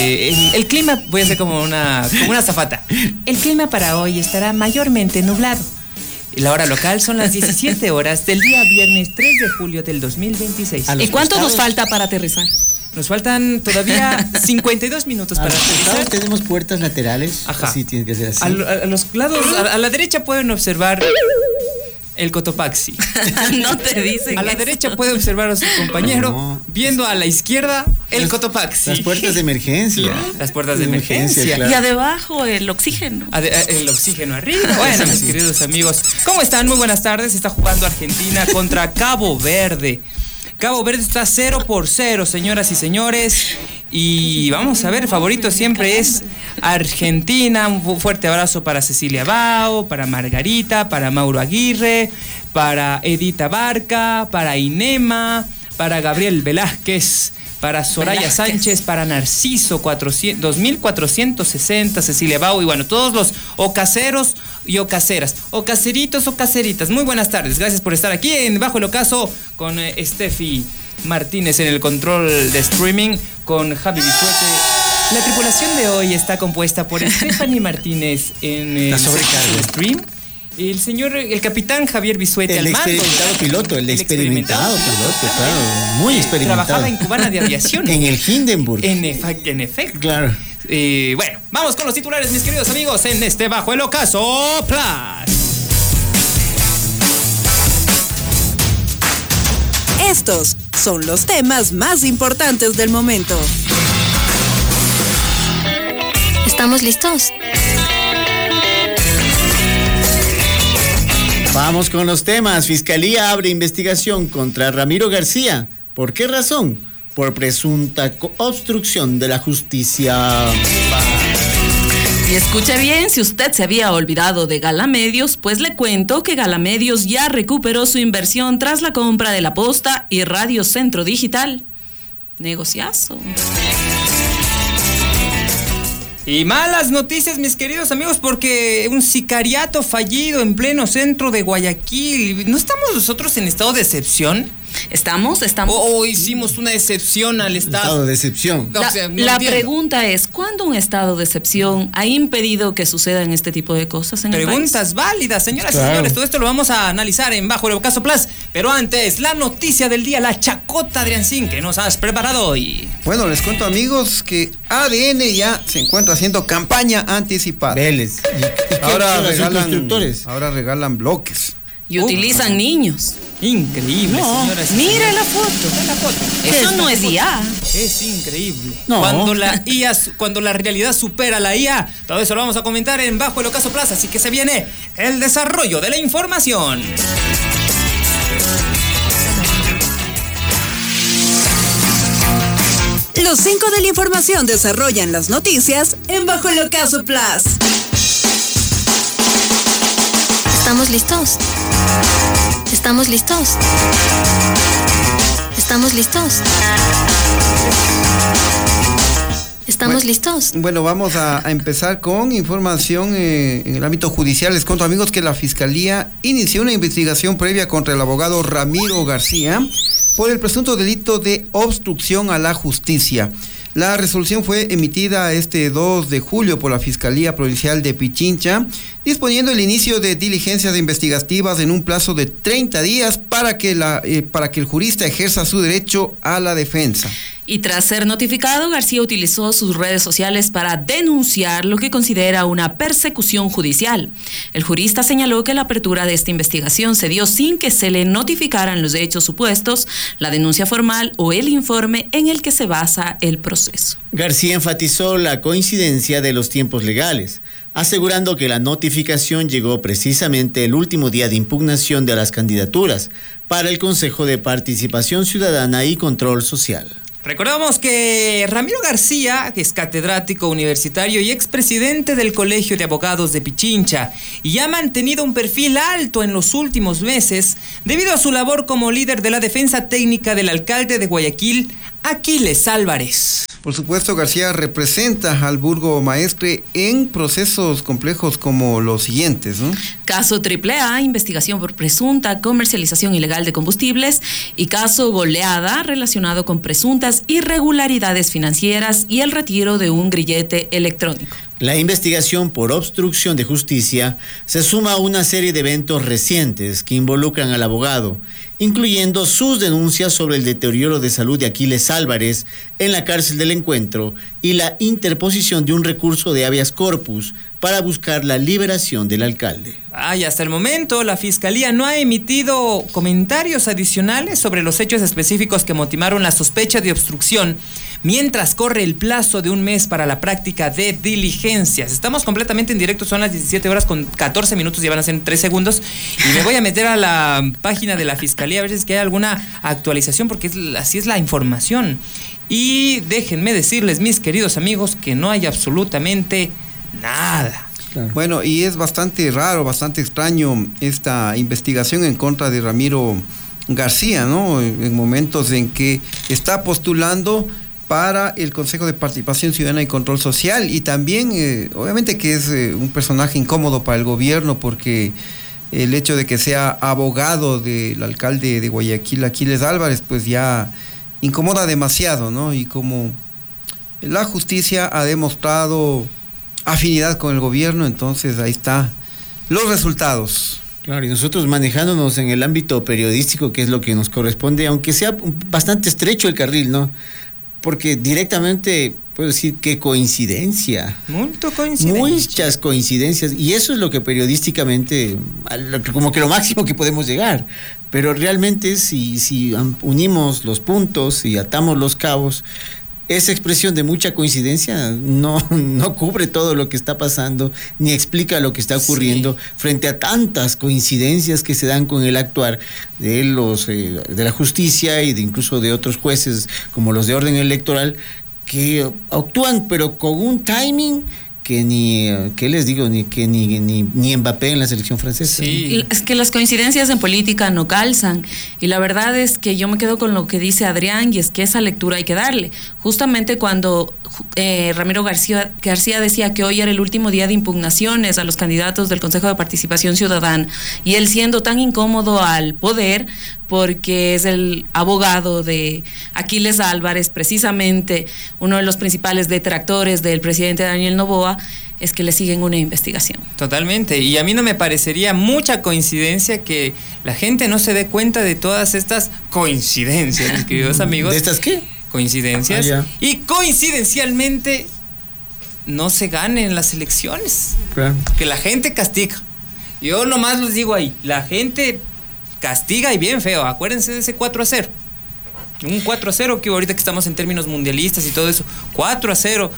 El clima, voy a hacer como una azafata. El clima para hoy estará mayormente nublado. La hora local son las 17 horas del día viernes 3 de julio del 2026. ¿Y cuánto nos falta para aterrizar? Nos faltan todavía 52 minutos para aterrizar. Tenemos puertas laterales. Ajá. Sí, tiene que ser así. A los lados, a la derecha pueden observar el Cotopaxi. No te dicen. A la derecha puede observar a su compañero, viendo a la izquierda el Cotopaxi. Las puertas de emergencia. Las puertas de emergencia. Claro. Y abajo el oxígeno. El oxígeno arriba. Bueno, mis queridos amigos, ¿cómo están? Muy buenas tardes. Está jugando Argentina contra Cabo Verde. Cabo Verde está 0-0, señoras y señores. Y vamos a ver, el favorito siempre es Argentina. Un fuerte abrazo para Cecilia Bao, para Margarita, para Mauro Aguirre, para Edita Barca, para Inema, para Gabriel Velázquez, para Soraya Sánchez, para Narciso 2460, Cecilia Bao y bueno, todos los ocaseros y ocaseras, ocaseritos, ocaseritas. Muy buenas tardes, gracias por estar aquí en Bajo el Ocaso con Steffi Martínez en el control de streaming, con Javi Bisuete. La tripulación de hoy está compuesta por Stephanie Martínez en el stream. El capitán Javier Bisuete al mando. El experimentado piloto, claro. Muy experimentado. Trabajaba en Cubana de Aviación. En el Hindenburg. En efecto. Claro. Bueno, vamos con los titulares, mis queridos amigos, en este Bajo el Ocaso Plus. Estos son los temas más importantes del momento. ¿Estamos listos? Vamos con los temas. Fiscalía abre investigación contra Ramiro García. ¿Por qué razón? Por presunta obstrucción de la justicia. Y escuche bien, si usted se había olvidado de Galamedios, pues le cuento que Galamedios ya recuperó su inversión tras la compra de La Posta y Radio Centro Digital. Negociazo. Y malas noticias, mis queridos amigos, porque un sicariato fallido en pleno centro de Guayaquil. ¿No estamos nosotros en estado de excepción? ¿Estamos? O hicimos una excepción al estado de excepción. La pregunta es, ¿cuándo un estado de excepción ha impedido que sucedan este tipo de cosas en el país? Preguntas válidas, señoras y señores. Todo esto lo vamos a analizar en Bajo el Ocaso Plus. Pero antes, la noticia del día, la chacota Adriancín, que nos has preparado hoy. Bueno, les cuento, amigos, que ADN ya se encuentra haciendo campaña anticipada. Vélez. Ahora regalan bloques. Y utilizan niños. Increíble, señoras. Mira la foto. Eso no es IA. Es increíble. No. Cuando la realidad supera la IA, todo eso lo vamos a comentar en Bajo el Ocaso Plus, así que se viene el desarrollo de la información. Los 5 de la información desarrollan las noticias en Bajo el Ocaso Plus. ¿Estamos listos? ¿Estamos listos? ¿Estamos listos? ¿Estamos listos? Bueno, vamos a empezar con información en el ámbito judicial. Les cuento, amigos, que la Fiscalía inició una investigación previa contra el abogado Ramiro García por el presunto delito de obstrucción a la justicia. La resolución fue emitida este 2 de julio por la Fiscalía Provincial de Pichincha, disponiendo el inicio de diligencias investigativas en un plazo de 30 días para que el jurista ejerza su derecho a la defensa. Y tras ser notificado, García utilizó sus redes sociales para denunciar lo que considera una persecución judicial. El jurista señaló que la apertura de esta investigación se dio sin que se le notificaran los hechos supuestos, la denuncia formal o el informe en el que se basa el proceso. García enfatizó la coincidencia de los tiempos legales, asegurando que la notificación llegó precisamente el último día de impugnación de las candidaturas para el Consejo de Participación Ciudadana y Control Social. Recordamos que Ramiro García, que es catedrático universitario y expresidente del Colegio de Abogados de Pichincha, y ha mantenido un perfil alto en los últimos meses debido a su labor como líder de la defensa técnica del alcalde de Guayaquil, Aquiles Álvarez. Por supuesto, García representa al Burgo Maestre en procesos complejos como los siguientes, ¿no? Caso AAA, investigación por presunta comercialización ilegal de combustibles, y caso Goleada, relacionado con presuntas irregularidades financieras y el retiro de un grillete electrónico. La investigación por obstrucción de justicia se suma a una serie de eventos recientes que involucran al abogado, incluyendo sus denuncias sobre el deterioro de salud de Aquiles Álvarez en la cárcel del Encuentro y la interposición de un recurso de habeas corpus para buscar la liberación del alcalde. Y hasta el momento la Fiscalía no ha emitido comentarios adicionales sobre los hechos específicos que motivaron la sospecha de obstrucción, mientras corre el plazo de un mes para la práctica de diligencias. Estamos completamente en directo, son las 17 horas con 14 minutos, ya van a ser 3 segundos, y me voy a meter a la página de la Fiscalía a ver si es que hay alguna actualización, porque así es la información. Y déjenme decirles, mis queridos amigos, que no hay absolutamente nada. Claro. Bueno, y es bastante raro, bastante extraño esta investigación en contra de Ramiro García, ¿no? En momentos en que está postulando para el Consejo de Participación Ciudadana y Control Social, y también obviamente que es un personaje incómodo para el gobierno, porque el hecho de que sea abogado del alcalde de Guayaquil, Aquiles Álvarez, pues ya incomoda demasiado, ¿no? Y como la justicia ha demostrado afinidad con el gobierno, entonces ahí está los resultados. Claro, y nosotros manejándonos en el ámbito periodístico, que es lo que nos corresponde, aunque sea bastante estrecho el carril, ¿no? Porque directamente puedo decir que coincidencia. Muchas coincidencias. Y eso es lo que periodísticamente, como que lo máximo que podemos llegar. Pero realmente si unimos los puntos y atamos los cabos, esa expresión de mucha coincidencia no cubre todo lo que está pasando, ni explica lo que está ocurriendo frente a tantas coincidencias que se dan con el actuar de de la justicia y incluso de otros jueces como los de orden electoral, que actúan pero con un timing que ni Mbappé en la selección francesa. Sí. Es que las coincidencias en política no calzan, y la verdad es que yo me quedo con lo que dice Adrián, y es que esa lectura hay que darle. Justamente cuando Ramiro García decía que hoy era el último día de impugnaciones a los candidatos del Consejo de Participación Ciudadana, y él siendo tan incómodo al poder, porque es el abogado de Aquiles Álvarez, precisamente uno de los principales detractores del presidente Daniel Noboa, es que le siguen una investigación. Totalmente, y a mí no me parecería mucha coincidencia que la gente no se dé cuenta de todas estas coincidencias, mis queridos amigos. ¿De estas qué? Coincidencias. Y coincidencialmente no se ganen las elecciones. Claro. Que la gente castiga. Yo nomás les digo ahí, la gente castiga y bien feo. Acuérdense de ese 4-0. Un 4-0 que ahorita que estamos en términos mundialistas y todo eso. 4-0.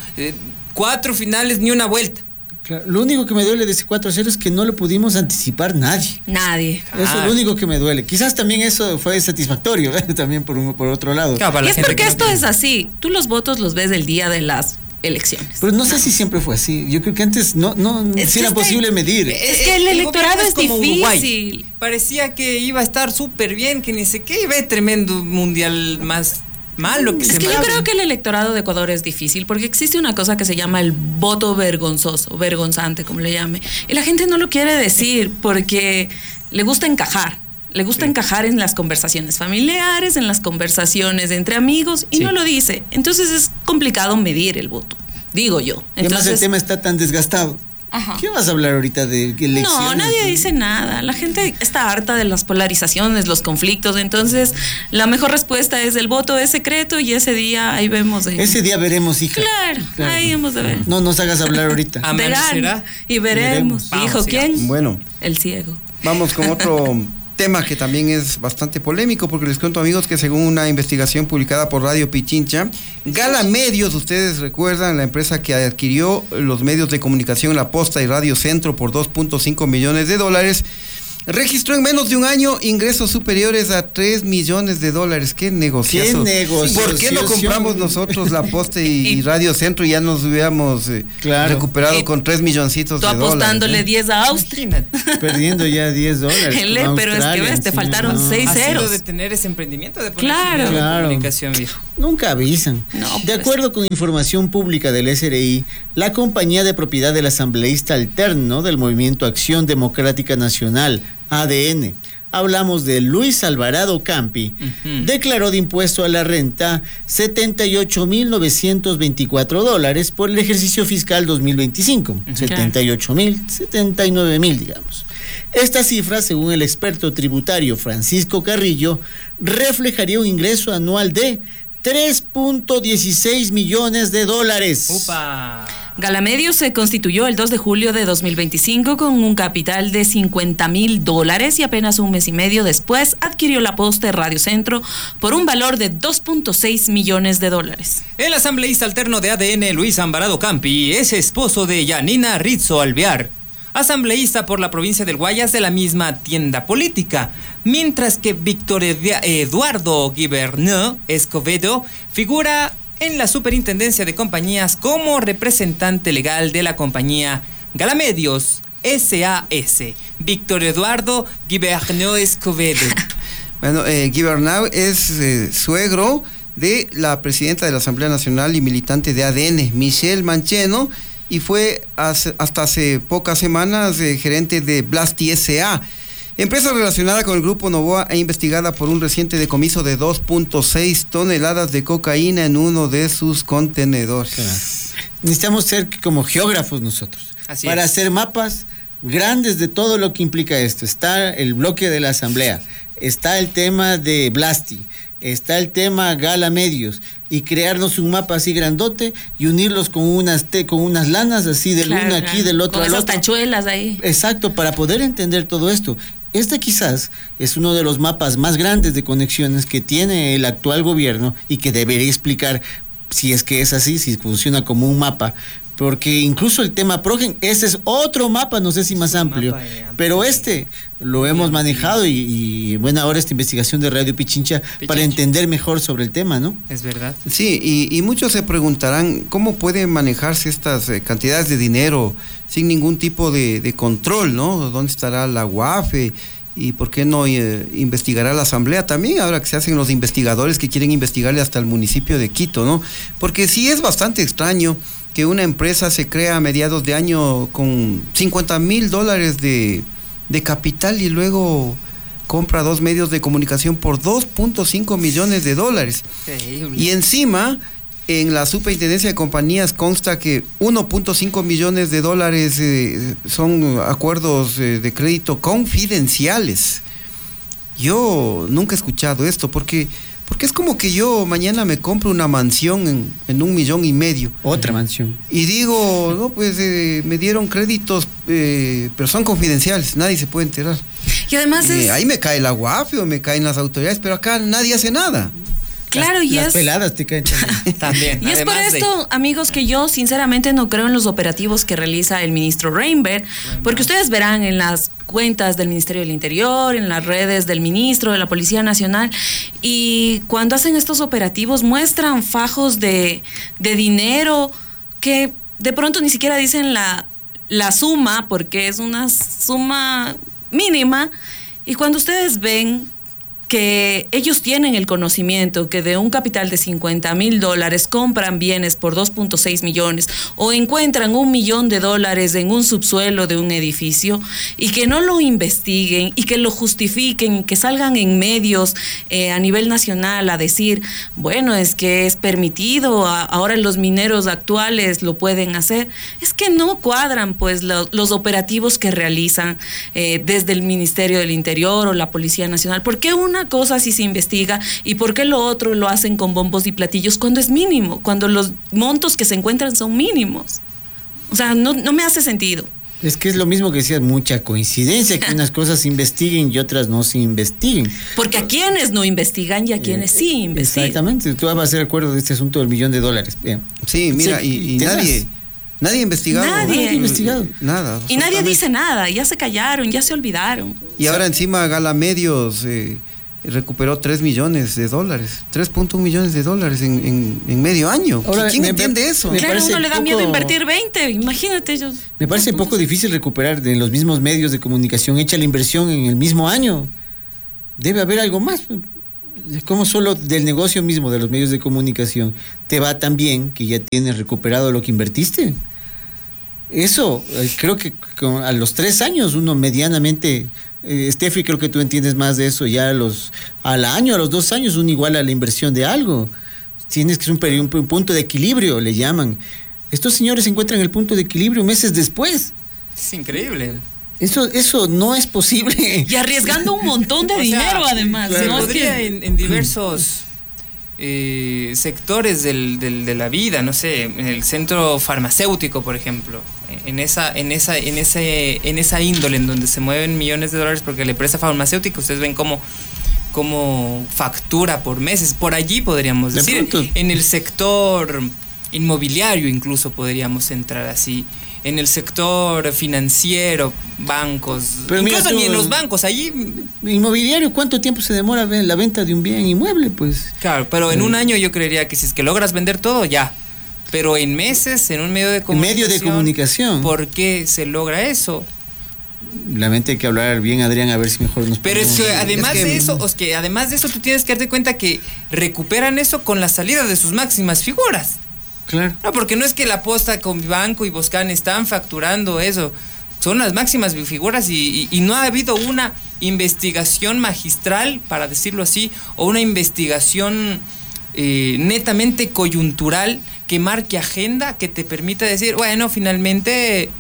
4 finales, ni una vuelta. Claro. Lo único que me duele de ese 4-0 es que no lo pudimos anticipar nadie. Eso es lo único que me duele. Quizás también eso fue satisfactorio, también por otro lado. Claro, y es porque esto es así. Tú los votos los ves el día de las elecciones. Pero no sé si siempre fue así. Yo creo que antes no era posible medir. Es que el electorado es difícil. Uruguay. Parecía que iba a estar súper bien, que ni sé qué, iba a tremendo mundial más malo que es que yo creo que el electorado de Ecuador es difícil, porque existe una cosa que se llama el voto vergonzoso, vergonzante, como le llame. Y la gente no lo quiere decir porque le gusta encajar. Le gusta encajar en las conversaciones familiares, en las conversaciones entre amigos, y no lo dice. Entonces es complicado medir el voto, digo yo. Y además el tema está tan desgastado. Ajá. ¿Qué vas a hablar ahorita de elecciones? No, nadie dice nada. La gente está harta de las polarizaciones, los conflictos. Entonces, la mejor respuesta es el voto es secreto, y ese día ahí vemos. Ese día veremos, hija. Claro, ahí hemos de ver. No nos hagas hablar ahorita. Verán y veremos. ¿Dijo quién? Bueno. El ciego. Vamos con otro tema que también es bastante polémico, porque les cuento, amigos, que según una investigación publicada por Radio Pichincha, Gala Medios, ustedes recuerdan, la empresa que adquirió los medios de comunicación La Posta y Radio Centro por $2.5 millones, registró en menos de un año ingresos superiores a $3 millones. ¡Qué negociazo! ¿Por qué no compramos nosotros La Posta y Radio Centro y ya nos hubiéramos recuperado con $3 milloncitos? Tú apostándole 10 a Austria. Perdiendo ya $10. Pero es que ves, te faltaron 6 ceros. Ha sido de tener ese emprendimiento de poner claro. comunicación, viejo. Nunca avisan. No, De pues. acuerdo con información pública del SRI, la compañía de propiedad del asambleísta alterno del Movimiento Acción Democrática Nacional, ADN, hablamos de Luis Alvarado Campi, declaró de impuesto a la renta $78,924 por el ejercicio fiscal 2025. 78,000, 79,000, digamos. Esta cifra, según el experto tributario Francisco Carrillo, reflejaría un ingreso anual de $3.16 millones. ¡Upa! Galamedio se constituyó el 2 de julio de 2025 con un capital de $50,000 y apenas un mes y medio después adquirió la posta Radio Centro por un valor de $2.6 millones. El asambleísta alterno de ADN, Luis Alvarado Campi, es esposo de Yanina Rizzo Alvear, asambleísta por la provincia del Guayas de la misma tienda política, mientras que Víctor Eduardo Guibernau Escobedo figura en la Superintendencia de Compañías como representante legal de la compañía Galamedios SAS. Víctor Eduardo Guibernau Escobedo. Bueno, Guibernau es suegro de la presidenta de la Asamblea Nacional y militante de ADN, Michelle Mancheno, y fue hasta hace pocas semanas gerente de Blasti S.A., empresa relacionada con el Grupo Novoa e investigada por un reciente decomiso de 2.6 toneladas de cocaína en uno de sus contenedores. Claro. Necesitamos ser como geógrafos nosotros, para hacer mapas grandes de todo lo que implica esto. Está el bloque de la Asamblea, está el tema de Blasti, está el tema Galamedios, y crearnos un mapa así grandote y unirlos con unas lanas así del uno aquí, del otro con al esas otro. tachuelas ahí. Exacto, para poder entender todo esto. Este quizás es uno de los mapas más grandes de conexiones que tiene el actual gobierno y que debería explicar si es que es así, si funciona como un mapa. Porque incluso el tema Progen, ese es otro mapa, no sé si más amplio, pero lo hemos manejado y bueno, ahora esta investigación de Radio Pichincha para entender mejor sobre el tema, ¿no? Es verdad. Sí, y muchos se preguntarán cómo pueden manejarse estas cantidades de dinero sin ningún tipo de control, ¿no? ¿Dónde estará la UAF? ¿Y por qué no investigará la Asamblea también, ahora que se hacen los investigadores que quieren investigarle hasta el municipio de Quito, ¿no? Porque sí es bastante extraño que una empresa se crea a mediados de año con $50,000 de capital y luego compra 2 medios de comunicación por $2.5 millones. Increíble. Y encima, en la Superintendencia de Compañías consta que $1.5 millones son acuerdos de crédito confidenciales. Yo nunca he escuchado esto porque es como que yo mañana me compro una mansión en $1,5 millones. Otra mansión. Y digo, no, pues me dieron créditos, pero son confidenciales, nadie se puede enterar. Y además ahí me cae la UAF o me caen las autoridades, pero acá nadie hace nada. Claro, las peladas te caen también. Y es por esto, amigos, que yo sinceramente no creo en los operativos que realiza el ministro Reinberg, porque ustedes verán en las cuentas del Ministerio del Interior, en las redes del ministro, de la Policía Nacional, y cuando hacen estos operativos muestran fajos de dinero que de pronto ni siquiera dicen la suma, porque es una suma mínima, y cuando ustedes ven que ellos tienen el conocimiento que de un capital de $50,000 compran bienes por 2.6 millones o encuentran $1 millón en un subsuelo de un edificio y que no lo investiguen y que lo justifiquen, que salgan en medios a nivel nacional a decir, bueno, es que es permitido, ahora los mineros actuales lo pueden hacer, es que no cuadran pues los operativos que realizan desde el Ministerio del Interior o la Policía Nacional. ¿Por qué una cosa sí se investiga y por qué lo otro lo hacen con bombos y platillos cuando es mínimo, cuando los montos que se encuentran son mínimos? O sea, no me hace sentido. Es que es lo mismo que decías, mucha coincidencia que unas cosas se investiguen y otras no se investiguen. Porque a quienes no investigan y a quienes sí investigan. Exactamente, tú vas a hacer acuerdo de este asunto del $1 millón. Bien. Sí, mira, y nadie ha investigado. Nadie ha investigado. Nada. Y nadie dice nada, ya se callaron, ya se olvidaron. Y ahora encima Galamedios recuperó $3 millones, $3.1 millones en medio año. Ahora, ¿Quién entiende eso? Claro, uno le da miedo invertir 20, imagínate ellos. Me parece poco difícil recuperar de los mismos medios de comunicación hecha la inversión en el mismo año. Debe haber algo más. como solo del negocio mismo, de los medios de comunicación, te va tan bien que ya tienes recuperado lo que invertiste. Eso, creo que a los 3 años uno medianamente, Steffi, creo que tú entiendes más de eso, ya al año, a los 2 años uno iguala la inversión de algo. Tienes que ser un punto de equilibrio, le llaman. Estos señores encuentran el punto de equilibrio meses después. Es increíble. Eso no es posible. Y arriesgando un montón de dinero, además. Se ¿no? podría en diversos sectores de la vida, no sé, en el centro farmacéutico, por ejemplo, en esa índole en donde se mueven millones de dólares porque la empresa farmacéutica, ustedes ven cómo factura por meses. Por allí podríamos decir, en el sector inmobiliario incluso podríamos entrar así. En el sector financiero, bancos, pero incluso ni en los bancos, allí... Inmobiliario, ¿cuánto tiempo se demora la venta de un bien inmueble? Pues claro, pero en un año yo creería que si es que logras vender todo, ya. Pero en meses, en un medio de comunicación... ¿Por qué se logra eso? Realmente hay que hablar bien, Adrián, a ver si mejor nos... Pero además de eso, tú tienes que darte cuenta que recuperan eso con la salida de sus máximas figuras. Claro. No, porque no es que la Posta con Banco y Boscan están facturando eso. Son las máximas figuras y no ha habido una investigación magistral, para decirlo así, o una investigación netamente coyuntural que marque agenda, que te permita decir, bueno, finalmente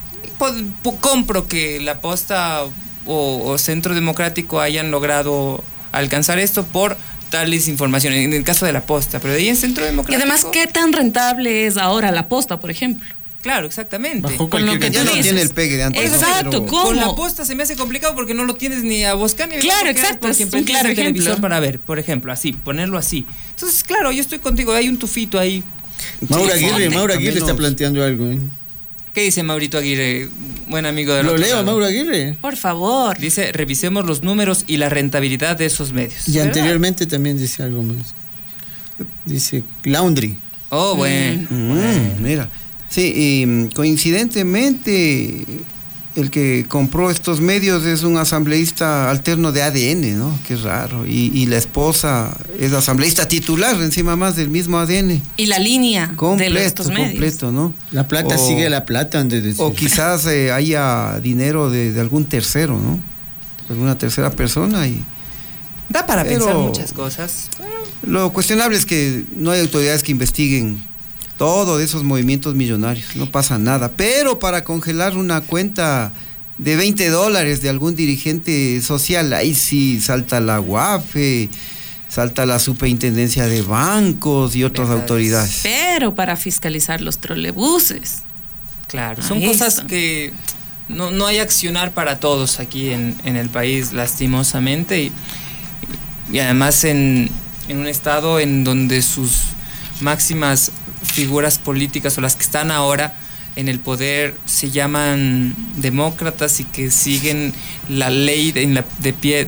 compro que la Posta o Centro Democrático hayan logrado alcanzar esto por tales informaciones, en el caso de la Posta, pero de ahí en Centro Democrático... Y además, ¿qué tan rentable es ahora la Posta, por ejemplo? Claro, exactamente. Con lo que ya no tiene el pegue de antes. Exacto, ¿cómo? Con la Posta se me hace complicado porque no lo tienes ni a Boscan ni a... Claro, exacto, porque es un claro el ejemplo. televisor para ver, por ejemplo, así, ponerlo así. Entonces, claro, yo estoy contigo, hay un tufito ahí. Mauro Aguirre está planteando algo. ¿Qué dice Maurito Aguirre, buen amigo de... Lo leo a Mauro Aguirre. Por favor. Dice, revisemos los números y la rentabilidad de esos medios. Y anteriormente también dice algo más. Dice Laundry. Oh, bueno. Mira. Sí, y coincidentemente el que compró estos medios es un asambleísta alterno de ADN, ¿no? Qué raro. Y la esposa es asambleísta titular, encima más del mismo ADN. Y la línea de estos medios. Completo, ¿no? La plata sigue la plata. O quizás haya dinero de algún tercero, ¿no? Alguna tercera persona y... Da para pensar muchas cosas. Lo cuestionable es que no hay autoridades que investiguen todo de esos movimientos millonarios, no pasa nada. Pero para congelar una cuenta de $20 de algún dirigente social, ahí sí salta la UAFE, salta la Superintendencia de Bancos y otras autoridades. Pero para fiscalizar los trolebuses. Claro, son cosas que no hay accionar para todos aquí en el país, lastimosamente. Y además en un estado en donde sus máximas figuras políticas o las que están ahora en el poder se llaman demócratas y que siguen la ley de pie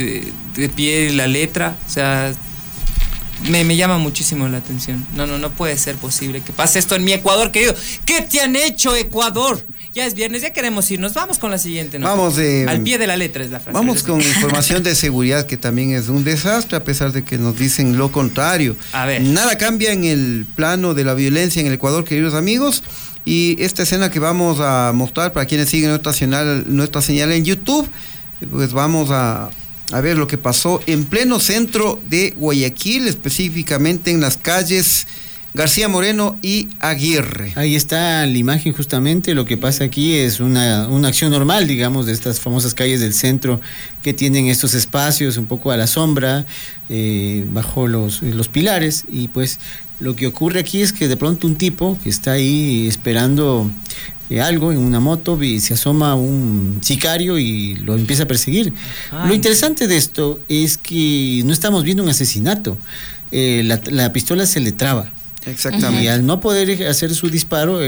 y la letra. O sea, me llama muchísimo la atención. No puede ser posible que pase esto en mi Ecuador, querido. ¿Qué te han hecho, Ecuador? Ya es viernes, ya queremos irnos. Vamos con la siguiente, ¿no? Vamos al pie de la letra es la frase. Vamos con información de seguridad que también es un desastre, a pesar de que nos dicen lo contrario. A ver. Nada cambia en el plano de la violencia en el Ecuador, queridos amigos. Y esta escena que vamos a mostrar para quienes siguen nuestra señal en YouTube, pues vamos a ver lo que pasó en pleno centro de Guayaquil, específicamente en las calles García Moreno y Aguirre. Ahí está la imagen justamente. Lo que pasa aquí es una acción normal, digamos, de estas famosas calles del centro que tienen estos espacios un poco a la sombra, bajo los pilares. Y pues lo que ocurre aquí es que de pronto un tipo que está ahí esperando algo en una moto, y se asoma un sicario y lo empieza a perseguir. Lo interesante de esto es que no estamos viendo un asesinato. La pistola se le traba. Exactamente. Y al no poder hacer su disparo,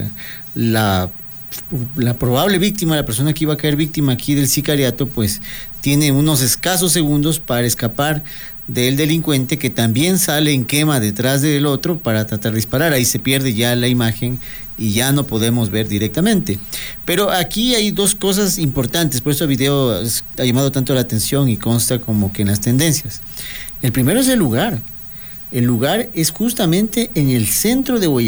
la probable víctima, la persona que iba a caer víctima aquí del sicariato, pues tiene unos escasos segundos para escapar del delincuente, que también sale en quema detrás del otro para tratar de disparar. Ahí se pierde ya la imagen y ya no podemos ver directamente. Pero aquí hay dos cosas importantes, por eso el video ha llamado tanto la atención y consta como que en las tendencias. El primero es el lugar. El lugar es justamente en el centro de Boyacá.